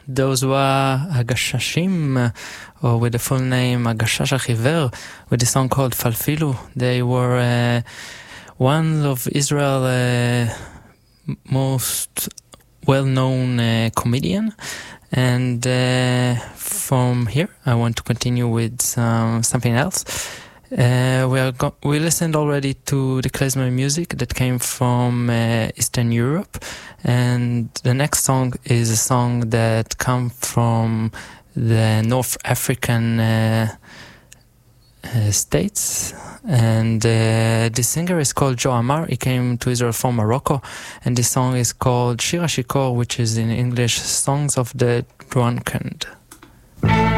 those were Agashashim, or with the full name Agashash Achiver, with a song called Falfilu. They were one of Israel's most well-known comedian. And from here, I want to continue with something else. We listened already to the klezmer music that came from Eastern Europe, and the next song is a song that comes from the North African states, and the singer is called Joe Amar. He came to Israel from Morocco, and this song is called Shir HaShikor, which is in English Songs of the Drunken.